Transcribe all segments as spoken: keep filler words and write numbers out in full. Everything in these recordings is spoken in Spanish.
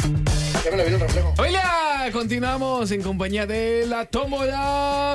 Ya me la vi un reflejo. Hola, continuamos en compañía de la Tómbola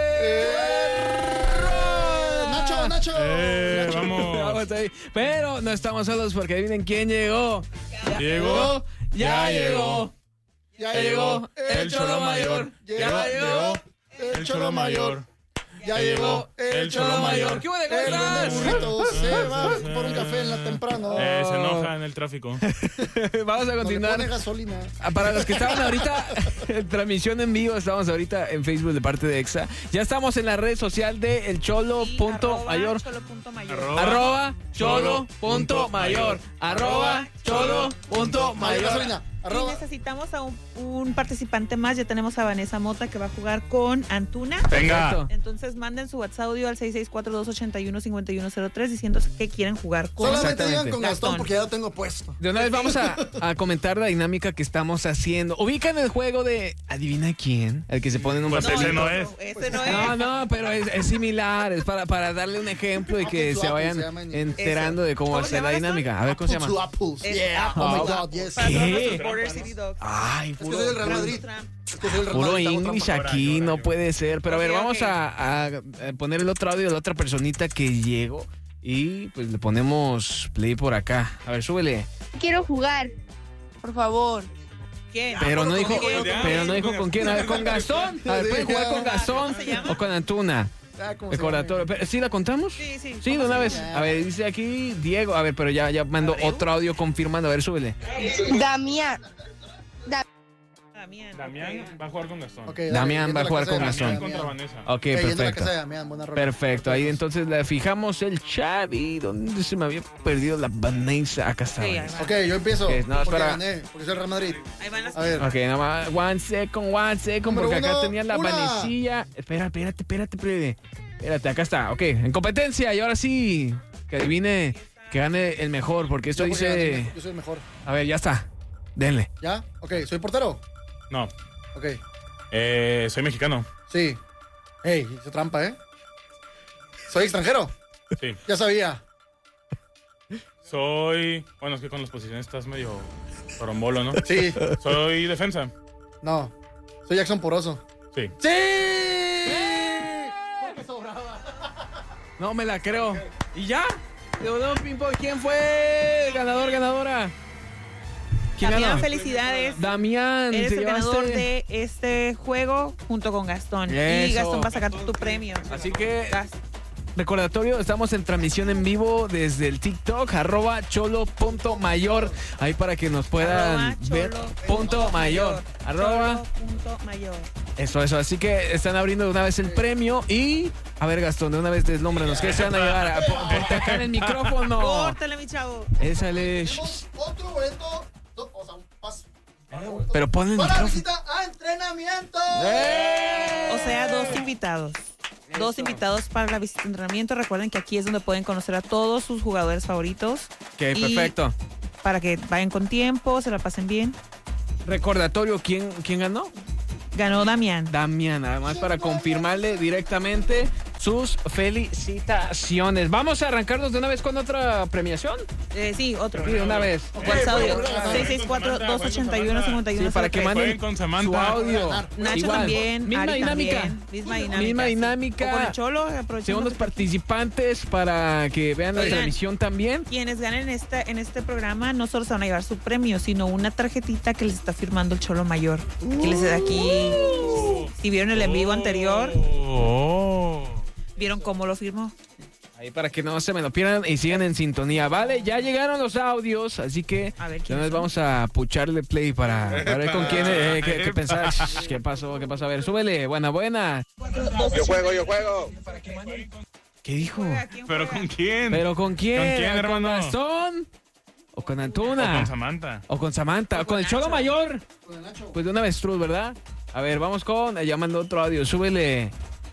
Perra. Nacho, Nacho. Eh, Nacho. vamos. Vamos ahí. Pero no estamos solos porque adivinen quién llegó. Llegó. Ya llegó. Ya llegó el Cholo Mayor. Ya llegó El Cholo Mayor. Ya llegó el Cholo Mayor. ¿Qué hubo de El cosas? burrito se va por un café en la temprano. Eh, se enoja en el tráfico. Vamos a No le continuar. pone gasolina. Ah, Para los que estaban ahorita en transmisión en vivo, estamos ahorita en Facebook de parte de Exa. Ya estamos en la red social de el Cholo punto mayor. Cholo punto mayor. Arroba. Arroba Cholo punto mayor. Arroba Cholo punto Mayor mayor. gasolina. Y Arroba. necesitamos a un, un participante más. Ya tenemos a Vanessa Mota que va a jugar con Antuna. Venga. Perfecto. Entonces manden su WhatsApp audio al seis seis cuatro, dos ocho uno, cinco uno cero tres diciendo que quieren jugar con Solamente digan Exactamente. con Gastón Gastón. porque ya lo tengo puesto. De una vez vamos a, a comentar la dinámica que estamos haciendo. Ubican el juego de ¿adivina quién? El que se pone en un Pues papel. ese no es. Ese no es. No, no, pero es, es similar. Es para, para darle un ejemplo y que Apple to se Apple vayan se llama en inglés. enterando de cómo ¿Cómo va a se ser la llama esto? dinámica. A ver, ¿cómo se llama? Apple to apples. Es Yeah. Apple Oh my to God, yes. Para todos ¿Qué? nuestros Border City Dogs. Ay, Es que puro, soy del Real Madrid. Trump. Es que soy del Real puro Madrid, estamos English trampa. aquí, Llora, no llora. puede ser. Pero a ver, Ok, vamos ok. a, a- a poner el otro audio de la otra personita que llegó. Y pues le ponemos play por acá. A ver, súbele. Quiero jugar, por favor. ¿Quién? Pero no dijo, ¿Quién? pero no dijo con quién. A ver, con Gastón. A ver, ¿pueden jugar con Gastón ¿Cómo se llama? o con Antuna? Ah, ¿cómo se Recordatorio. llama? Pero, ¿sí la contamos? Sí, sí. Sí, de ¿Cómo una se vez. llama? A ver, dice aquí Diego. A ver, pero ya, ya mando ¿Abreu? otro audio confirmando. A ver, súbele. Damián. Damián. Damián va a jugar con Gastón. Ok, dale, Damián yendo va a la jugar casa de con Damián, Gastón. contra Damián. Vanessa. Ok, Ok, yendo a la perfecto. casa de Damián, buena rola. Perfecto, ahí entonces le fijamos el chat y donde se me había perdido la Vanessa. Acá está. Sí, Vanessa. ahí Ok, yo empiezo. Ok, no, porque espera. gané, porque soy el Real Madrid. Ahí van las A ver. Ok, nada más, one second, one second, Número porque acá uno, tenía la una. Vanesilla. Espera, espérate, espérate, espérate. Espérate, acá está, ok, en competencia y ahora sí, que adivine, que gane el mejor, porque esto Yo porque dice... gané, Yo soy el mejor. A ver, ya está, denle. ¿Ya? Ok, ¿soy portero? No. Ok, Eh, soy mexicano. sí. Ey, hice trampa, ¿eh? ¿Soy extranjero? Sí. Ya sabía. Soy. Bueno, es que con las posiciones estás medio torombolo, ¿no? Sí. Soy defensa. No. Soy Jackson Poroso. Sí. ¡Sí! No me la creo. ¿Y ya? Le volvemos ping-pong. ¿Quién fue el ganador, ganadora? ¿Quién Damián, ganó? felicidades. Damián, Eres te el ganador llevaste- de este juego junto con Gastón. Y Eso. Gastón va a sacar tu premio. Así que, Gas- recordatorio, estamos en transmisión en vivo desde el TikTok, arroba cholo punto mayor. Ahí para que nos puedan arroba ver. cholo Punto mayor. Arroba. cholo punto mayor. Eso, eso. Así que están abriendo de una vez el premio y... A ver, Gastón, de una vez deslómbranos. ¿Qué se van a llevar? A- po- Ponte acá en el micrófono. Córtale, mi chavo. Ésale. Tenemos otro boleto. do- O sea, un pase. Pero ponle el Para micrófono. visita a entrenamiento. ¡Eh! O sea, dos invitados. Dos invitados para la visita de entrenamiento. Recuerden que aquí es donde pueden conocer a todos sus jugadores favoritos. Ok, Y- perfecto. Para que vayan con tiempo, se la pasen bien. Recordatorio, ¿quién, quién ganó? Ganó Damián. Damián, además para confirmarle directamente sus felicitaciones. Vamos a arrancarnos de una vez con otra premiación. Eh, sí, otro. Sí, de una vez. WhatsApp audio. Jueguen seis seis cuatro, dos ocho uno, cinco Sí, uno para que cero tres. manden Jueguen con su Samantha. audio. Nacho Igual. también. Misma Ari dinámica. también. Misma dinámica. Misma sí. dinámica. O con el Cholo, aprovechando Segundos que- participantes para que vean la Oigan. transmisión también. Quienes ganen esta, en este programa no solo se van a llevar su premio, sino una tarjetita que les está firmando el Cholo Mayor. Que les da aquí. Si vieron el en vivo anterior, Oh. vieron cómo lo firmó. Ahí para que no se me lo pierdan y sigan en sintonía. Vale, ya llegaron los audios, así que A ver, ya ¿quiénes nos son? vamos a pucharle play para, para ver con quién, eh, qué, qué pensar. ¿Qué pasó? ¿Qué pasó? A ver, súbele. Buena, buena. Yo juego, yo juego. ¿Qué dijo? ¿Quién ¿Pero juega? con quién? ¿Pero con quién? ¿Con quién, ¿Con hermano? Gastón? ¿O con O Antuna? con Samantha. ¿O con Samantha? ¿O con el Nacho. Cholo Mayor? Con el Nacho. Pues de una avestruz, ¿verdad? A ver, vamos con... Ya mandó otro audio, súbele.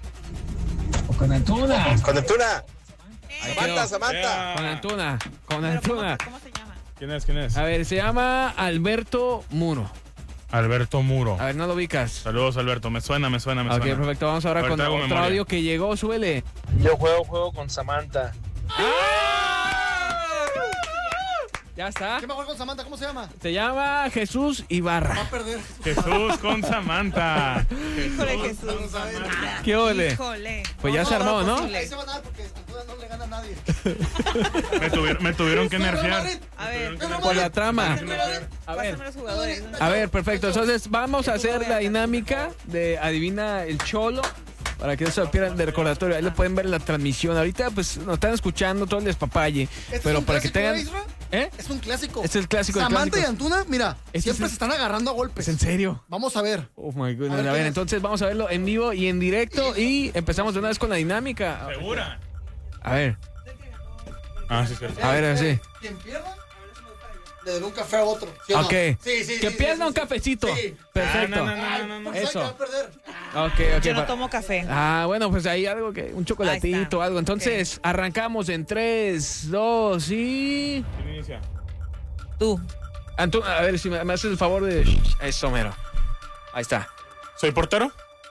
¿O con Antuna? Con Antuna. Ahí Samantha, quedó. Samantha. Con Antuna. Con Pero ¿cómo, Antuna. ¿Cómo se llama? ¿Quién es? ¿Quién es? A ver, se llama Alberto Muro. Alberto Muro. A ver, no lo ubicas. Saludos, Alberto. Me suena, me suena, me Ok, suena. perfecto. Vamos ahora Ahorita con hago otro memoria. audio que llegó. Súbele. Yo juego juego con Samantha. Ya está. ¿Qué me juega con Samantha? ¿Cómo se llama? Se llama Jesús Va Ibarra. a perder. Jesús con Samantha. Híjole, Jesús. ¿Qué ole? Híjole. Pues ya No, se armó, no, ¿no? posible. Ahí se van a dar porque Santuda no le gana a nadie. Me, tuvieron, me tuvieron que nerfear. A ver, Por la trama. pásame los- A ver. pásame los jugadores. A ver, perfecto. Entonces vamos a hacer la dinámica de adivina el cholo. Para que no se lo pierdan de recordatorio. Ahí lo pueden ver en la transmisión. Ahorita pues nos están escuchando todo el despapalle. ¿Este Pero es un para que clásico, tengan... Isra? ¿Eh? Es un clásico. Es el clásico de Samantha y clásicos. Antuna, mira, Este siempre es el- se están agarrando a golpes. ¿Es en serio? Vamos a ver. Oh my goodness. A ver, A ver, ¿quién es? entonces vamos a verlo en vivo y en directo. Y empezamos de una vez con la dinámica. ¿Segura? A ver, Ah, sí, sí. a ver, a ver, sí. Quien pierda, le debe un café a otro. ¿sí o no? Ok. Sí, sí, Que sí, pierda sí, un sí. cafecito. Sí. Perfecto. Ah, no, no, no, no, no. Porque sabe Eso. que va a perder. Ok, ok. Yo no pa- tomo café. Ah, bueno, pues ahí algo que. Un Ahí chocolatito, está. algo. Entonces, arrancamos en tres, dos y. ¿Quién inicia? Tú. Antu- a ver si me, me haces el favor de. Eso, mero. Ahí está. ¿Soy portero?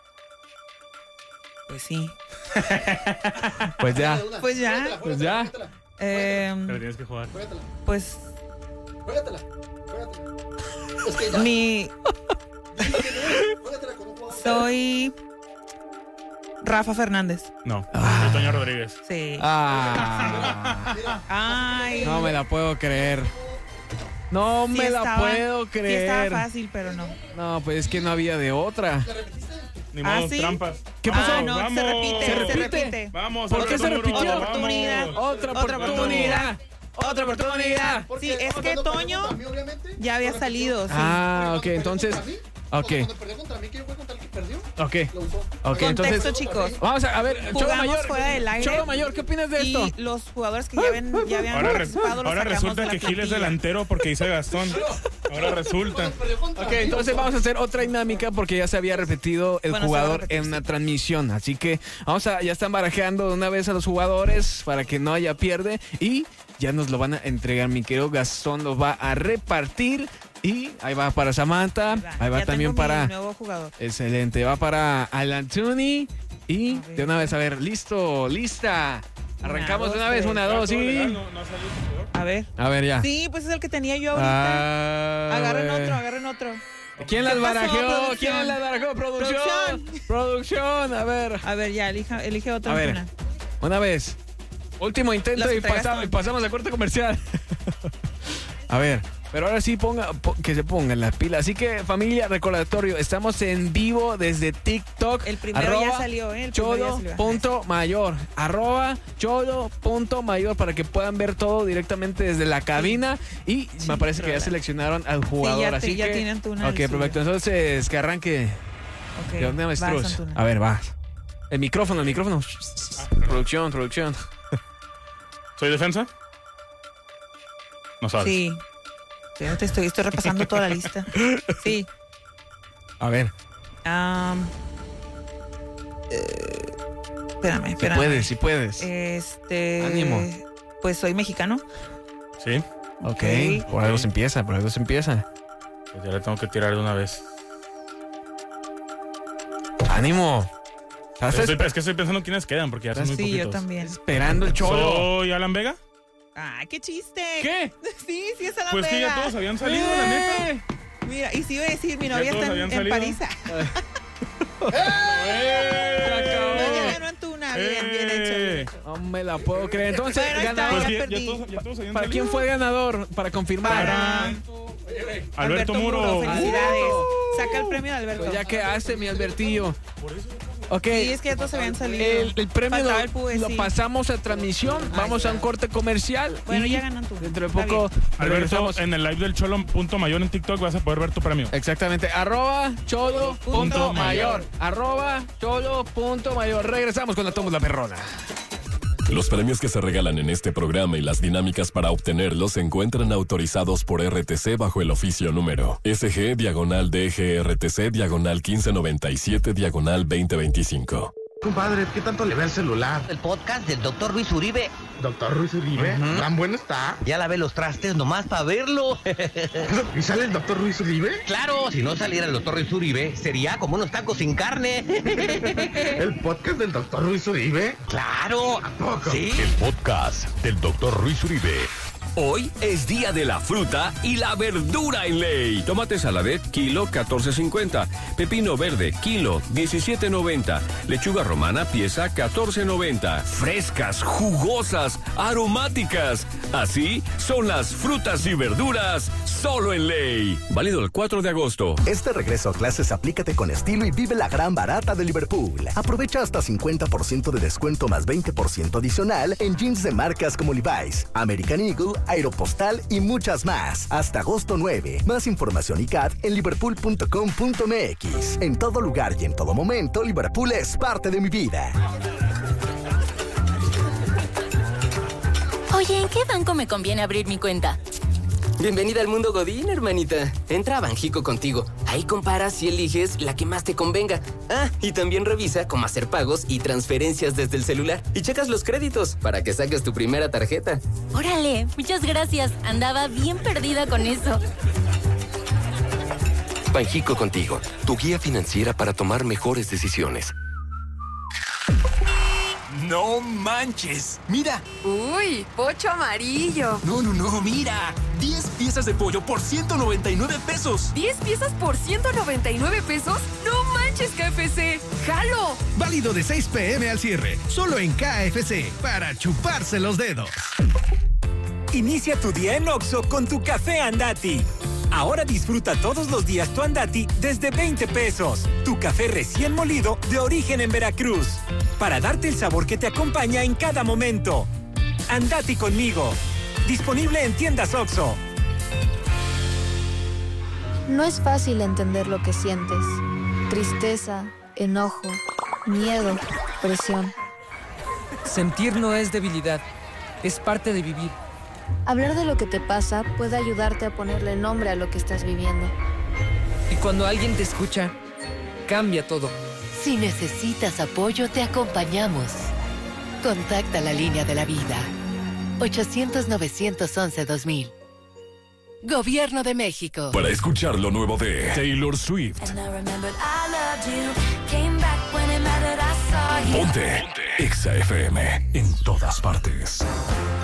Pues sí. Pues ya. De una. Pues ya. Juégatela, Pues juégatela, ya. juégatela, Eh, Pero tienes que jugar. Juégatela, pues juégatela, juégatela. Es que ya. mi. Juégatela con un jugador. Soy. Rafa Fernández. No. Soy Toño Rodríguez. Sí. Ah. Ay. No me la puedo creer. No Sí me la estaba- puedo Sí creer. estaba fácil, pero no. No, pues es que no había de otra. Ni ¿Ah, modo, sí? trampas. ¿Qué pasó? Ah, no, Vamos. se repite, ¿Se se repite? repite. Vamos. ¿Por abre qué tu se número. repitió? Vamos. Oportunidad. Otra Otra oportunidad. Otra oportunidad. Porque Sí, es cuando que perdió Toño contra mí, obviamente, ya había lo salido, repitió. sí. Ah, Porque ok, cuando entonces. perdió contra mí, Ok. Cuando perdió contra mí, que yo fue contra el que perdió, Ok. lo usó. Ok, Contexto, entonces. chicos. Vamos a, a ver, Cholo Jugamos Mayor. fuera del aire. Cholo Mayor, ¿qué opinas de Y esto? los jugadores que ya, ven, ya habían Ahora, re- participado los ahora sacamos resulta de la que Gil es plantilla. delantero porque dice Gastón. Ahora resulta. Cuando perdió contra Ok, mí, entonces lo usó. vamos a hacer otra dinámica porque ya se había repetido el Bueno, se va a jugador repetir, en una sí. transmisión. Así que vamos a, ya están barajeando de una vez a los jugadores para que no haya pierde. Y ya nos lo van a entregar. Mi querido Gastón lo va a repartir. Y ahí va para Samantha. Ahí va Ya también tengo mi para. nuevo jugador. Excelente. Va para Alan Tuni. Y A ver. de una vez, a ver, listo, lista. Arrancamos de una dos, vez, tres. una, dos Todo legal, y. No, no ha salido tu jugador. A ver. A ver, ya. Sí, pues es el que tenía yo ahorita. Ah, agarren güey. otro, agarren otro. ¿Quién las ¿Qué pasó, barajeó? producción? ¿Quién las barajó? Producción. Producción. Producción. A ver. A ver, ya, elija, elige otro. A ver. Antuna. Una vez. Último intento Las y entregas pasamos, y con- pasamos a corte comercial. A ver, pero ahora sí ponga, po- que se pongan las pilas. Así que, familia, recordatorio, estamos en vivo desde TikTok. El primero ya salió, ¿eh? El primero ya Cholo salió. punto mayor. Arroba cholo punto mayor para que puedan ver todo directamente desde la cabina. Y me parece que ya claro. seleccionaron al jugador. ya te- así ya que, tiene Antuna Ok, el suyo. perfecto. Entonces, que arranque. Ok, ¿De dónde vas, avestruz? Antuna. A ver, va. El micrófono, el micrófono. Producción, producción. ¿Soy defensa? No sabes. Sí. Sí, te estoy, estoy repasando toda la lista. Sí. A ver, Am, eh, espérame, si espérame. puedes, si puedes. Este. Ánimo. Pues soy mexicano. Sí. ok, ok. por algo se empieza, por algo se empieza. Pues ya le tengo que tirar de una vez. ¡Ánimo! ¿Estás Estoy- es que estoy pensando quiénes quedan porque ya son muy Sí, poquitos. yo también. esperando el cholo? ¿Soy Alan Vega? ¡Ay, qué chiste! ¿Qué? Sí, sí, es a la Pues que ya Vega. todos habían salido, la neta. ¡Eh! Mira, y si iba a decir, mi Ya novia todos está en, habían en salido. París. ¡Eh! No, ya ganó Antuna. Bien, bien hecho, bien hecho. No me la puedo creer. Entonces, Bueno, ahí está, ganador. Pues ya ya, ya perdí. todos, ya todos habían ¿Para salido. quién fue el ganador? Para confirmar. Para Alberto Muro. Felicidades. Saca el premio de Alberto. Pues ya que hace mi Albertillo. Ok. Sí, es que ya todos se habían salido. El, el premio Faltaba lo, el Pube, lo sí. pasamos a transmisión. Vamos a un corte comercial. Bueno, y ya ganó tú. dentro de Está poco Alberto, regresamos. en el live del Cholo punto mayor en TikTok vas a poder ver tu premio. Exactamente. Arroba cholo punto mayor. Arroba cholo punto mayor. Regresamos con la Tomos la Perrona. Los premios que se regalan en este programa y las dinámicas para obtenerlos se encuentran autorizados por R T C bajo el oficio número S G diagonal D G R T C diagonal quince noventa y siete diagonal veinte veinticinco. Compadre, ¿qué tanto le ve al celular? El podcast del doctor Luis Uribe. Doctor Ruiz Uribe, ¿tan bueno está? Ya lavé los trastes nomás para verlo. ¿Y sale el doctor Ruiz Uribe? Claro, si no saliera el doctor Luis Uribe, sería como unos tacos sin carne. ¿El podcast del doctor Ruiz Uribe? Claro. ¿A poco? Sí. El podcast del doctor Ruiz Uribe. Hoy es día de la fruta y la verdura en Ley. Tomate saladet, kilo catorce cincuenta. Pepino verde, kilo diecisiete noventa. Lechuga romana, pieza catorce noventa. Frescas, jugosas, aromáticas. Así son las frutas y verduras solo en Ley. Válido el cuatro de agosto. Este regreso a clases aplícate con estilo y vive la gran barata de Liverpool. Aprovecha hasta cincuenta por ciento de descuento más veinte por ciento adicional en jeans de marcas como Levi's, American Eagle, Aeropostal y muchas más. Hasta agosto nueve. Más información y C A D en liverpool punto com punto m x. En todo lugar y en todo momento, Liverpool es parte de mi vida. Oye, ¿en qué banco me conviene abrir mi cuenta? Bienvenida al mundo Godín, hermanita. Entra a Banjico contigo. Ahí comparas y eliges la que más te convenga. Ah, y también revisa cómo hacer pagos y transferencias desde el celular. Y checas los créditos para que saques tu primera tarjeta. Órale, muchas gracias. Andaba bien perdida con eso. Banjico contigo, tu guía financiera para tomar mejores decisiones. ¡No manches! ¡Mira! ¡Uy! ¡Pocho amarillo! No, no, no, mira. diez piezas de pollo por ciento noventa y nueve pesos. ¿diez piezas por ciento noventa y nueve pesos? ¡No manches, K F C! ¡Jalo! Válido de seis pe eme al cierre. Solo en K F C. Para chuparse los dedos. Inicia tu día en Oxxo con tu café Andati. Ahora disfruta todos los días tu Andati desde veinte pesos. Tu café recién molido de origen en Veracruz. Para darte el sabor que te acompaña en cada momento. Andati conmigo. Disponible en tiendas Oxxo. No es fácil entender lo que sientes. Tristeza, enojo, miedo, presión. Sentir no es debilidad. Es parte de vivir. Hablar de lo que te pasa puede ayudarte a ponerle nombre a lo que estás viviendo. Y cuando alguien te escucha, cambia todo. Si necesitas apoyo, te acompañamos. Contacta la línea de la vida. ochocientos, novecientos once, dos mil. Gobierno de México. Para escuchar lo nuevo de Taylor Swift. Ponte Exa F M en todas partes.